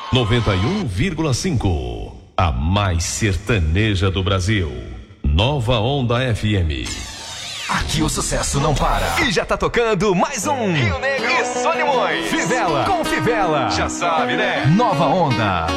91,5. A mais sertaneja do Brasil. Nova Onda FM. Aqui o sucesso não para. E já tá tocando mais um Rio Negro e Solimões. Fivela com Fivela. Já sabe, né? Nova Onda.